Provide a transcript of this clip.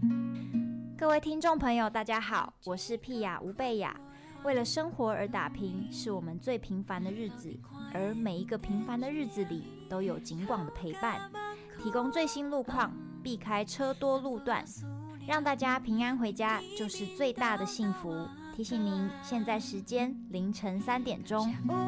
各位听众朋友大家好，我是屁雅吴贝雅。为了生活而打拼是我们最平凡的日子，而每一个平凡的日子里都有警广的陪伴，提供最新路况，避开车多路段，让大家平安回家就是最大的幸福。提醒您，现在时间凌晨3点钟。